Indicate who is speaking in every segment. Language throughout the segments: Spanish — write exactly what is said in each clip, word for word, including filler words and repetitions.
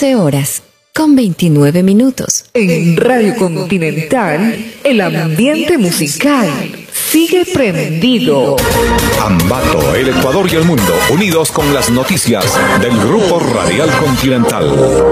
Speaker 1: doce horas con veintinueve minutos.
Speaker 2: En Radio Continental, el ambiente musical sigue prendido.
Speaker 3: Ambato, el Ecuador y el mundo, unidos con las noticias del Grupo Radial Continental.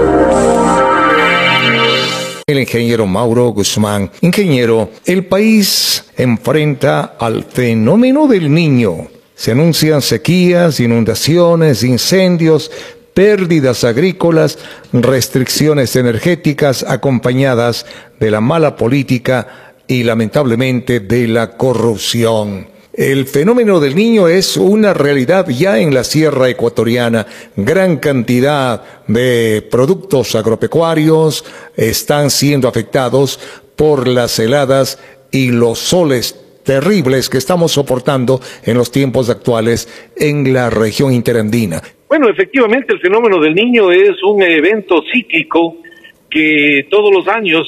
Speaker 4: El ingeniero Mauro Guzmán. Ingeniero, el país enfrenta al fenómeno del Niño. Se anuncian sequías, inundaciones, incendios, pérdidas agrícolas, restricciones energéticas acompañadas de la mala política y lamentablemente de la corrupción. El fenómeno del Niño es una realidad ya en la sierra ecuatoriana. Gran cantidad de productos agropecuarios están siendo afectados por las heladas y los soles terribles que estamos soportando en los tiempos actuales en la región interandina.
Speaker 5: Bueno, efectivamente el fenómeno del Niño es un evento cíclico que todos los años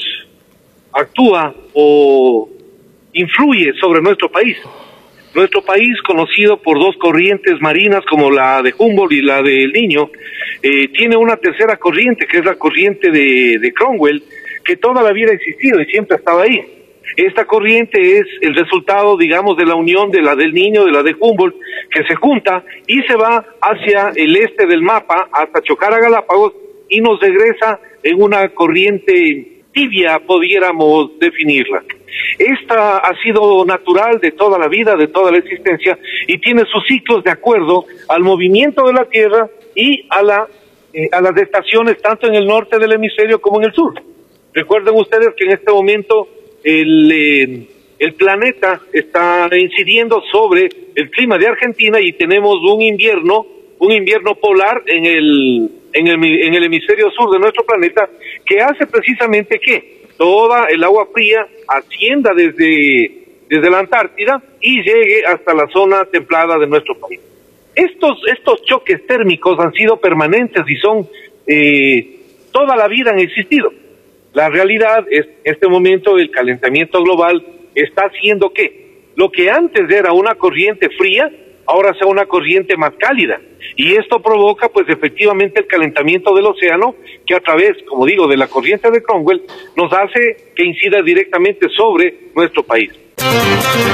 Speaker 5: actúa o influye sobre nuestro país. Nuestro país, conocido por dos corrientes marinas como la de Humboldt y la del Niño, eh, tiene una tercera corriente, que es la corriente de, de Cromwell, que toda la vida ha existido y siempre ha estado ahí. Esta corriente es el resultado, digamos, de la unión de la del Niño, de la de Humboldt, que se junta y se va hacia el este del mapa, hasta chocar a Galápagos, y nos regresa en una corriente tibia, pudiéramos definirla. Esta ha sido natural de toda la vida, de toda la existencia, y tiene sus ciclos de acuerdo al movimiento de la Tierra y a, la, eh, a las estaciones, tanto en el norte del hemisferio como en el sur. Recuerden ustedes que en este momento el, eh, el planeta está incidiendo sobre el clima de Argentina y tenemos un invierno, un invierno polar en el, en el, en el hemisferio sur de nuestro planeta, que hace precisamente que toda el agua fría ascienda desde, desde la Antártida y llegue hasta la zona templada de nuestro país. Estos, estos choques térmicos han sido permanentes y son, eh, toda la vida han existido. La realidad es, en este momento, el calentamiento global está haciendo que lo que antes era una corriente fría, ahora sea una corriente más cálida. Y esto provoca, pues, efectivamente el calentamiento del océano, que a través, como digo, de la corriente de Cromwell, nos hace que incida directamente sobre nuestro país.